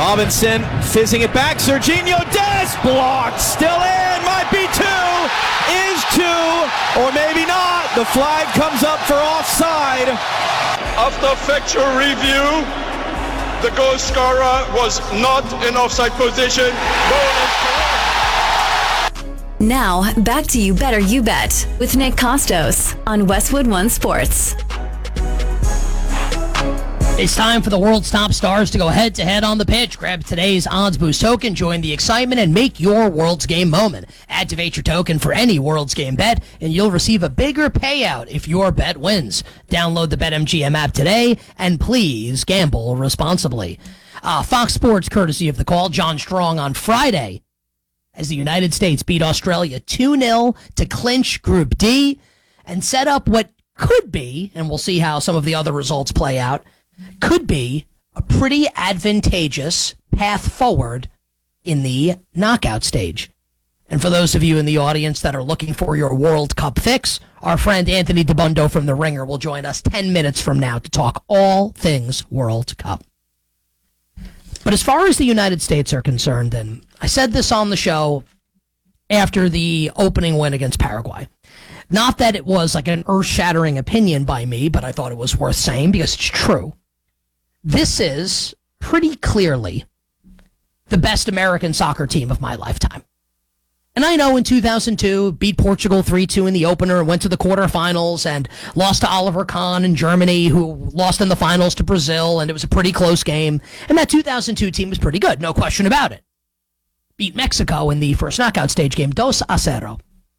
Robinson fizzing it back. Serginho Dest blocked. Still in. Might be two. Is two. Or maybe not. The flag comes up for offside. After factual review, the goal scorer was not in offside position. Goal is correct. Now, back to You Better You Bet with Nick Costos on Westwood One Sports. It's time for the world's top stars to go head-to-head on the pitch. Grab today's Odds Boost token, join the excitement, and make your World's Game moment. Activate your token for any World's Game bet, and you'll receive a bigger payout if your bet wins. Download the BetMGM app today, and please gamble responsibly. Fox Sports, courtesy of The Call, John Strong on Friday, as the United States beat Australia 2-0 to clinch Group D and set up what could be, and we'll see how some of the other results play out, could be a pretty advantageous path forward in the knockout stage. And for those of you in the audience that are looking for your World Cup fix, our friend Anthony DeBundo from The Ringer will join us 10 minutes from now to talk all things World Cup. But as far as the United States are concerned, and I said this on the show after the opening win against Paraguay, not that it was like an earth-shattering opinion by me, but I thought it was worth saying because it's true. This is pretty clearly the best American soccer team of my lifetime. And I know in 2002, beat Portugal 3-2 in the opener, went to the quarterfinals, and lost to Oliver Kahn in Germany, who lost in the finals to Brazil, and it was a pretty close game. And that 2002 team was pretty good, no question about it. Beat Mexico in the first knockout stage game, 2-0.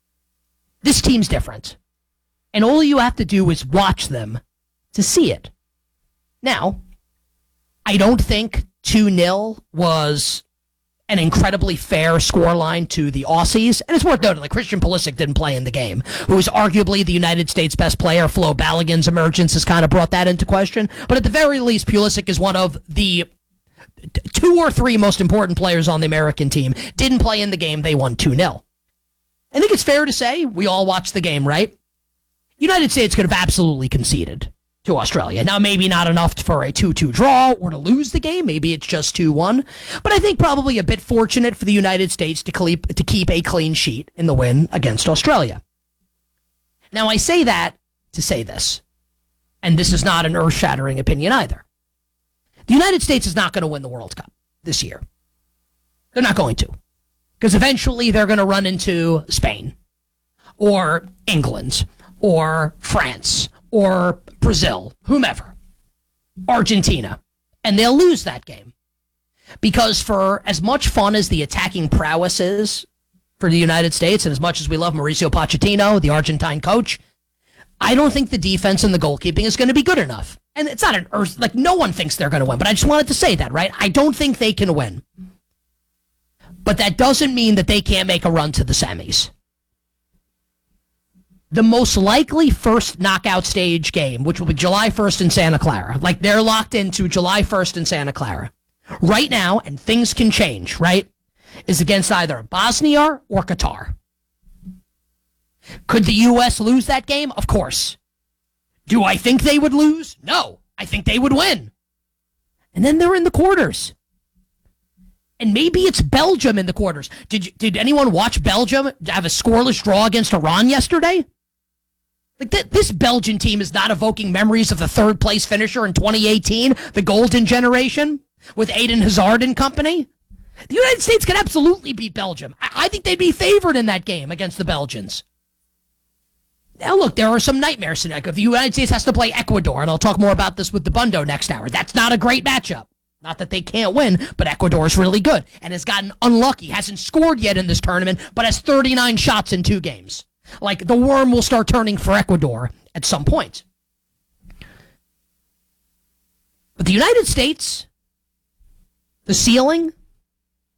This team's different. And all you have to do is watch them to see it. Now, I don't think 2-0 was an incredibly fair scoreline to the Aussies. And it's worth noting, like, Christian Pulisic didn't play in the game, who is arguably the United States' best player. Flo Balogun's emergence has kind of brought that into question. But at the very least, Pulisic is one of the 2 or 3 most important players on the American team. Didn't play in the game. They won 2-0. I think it's fair to say we all watched the game, right? United States could have absolutely conceded to Australia. Now, maybe not enough for a 2-2 draw or to lose the game. Maybe it's just 2-1. But I think probably a bit fortunate for the United States to keep a clean sheet in the win against Australia. Now, I say that to say this, and this is not an earth-shattering opinion either. The United States is not going to win the World Cup this year. They're not going to. Because eventually they're going to run into Spain or England or France or Brazil, whomever, Argentina, and they'll lose that game. Because for as much fun as the attacking prowess is for the United States, and as much as we love Mauricio Pochettino, the Argentine coach, I don't think the defense and the goalkeeping is going to be good enough. And it's not like no one thinks they're going to win, but I just wanted to say that, right? I don't think they can win. But that doesn't mean that they can't make a run to the semis. The most likely first knockout stage game, which will be July 1st in Santa Clara, like they're locked into July 1st in Santa Clara, right now, and things can change, right, is against either Bosnia or Qatar. Could the U.S. lose that game? Of course. Do I think they would lose? No. I think they would win. And then they're in the quarters. And maybe it's Belgium in the quarters. Did anyone watch Belgium have a scoreless draw against Iran yesterday? Like this Belgian team is not evoking memories of the third place finisher in 2018, the golden generation, with Eden Hazard and company. The United States could absolutely beat Belgium. I think they'd be favored in that game against the Belgians. Now, look, there are some nightmares tonight. If the United States has to play Ecuador, and I'll talk more about this with DeBundo next hour, that's not a great matchup. Not that they can't win, but Ecuador is really good and has gotten unlucky, hasn't scored yet in this tournament, but has 39 shots in 2 games. Like, the worm will start turning for Ecuador at some point. But the United States, the ceiling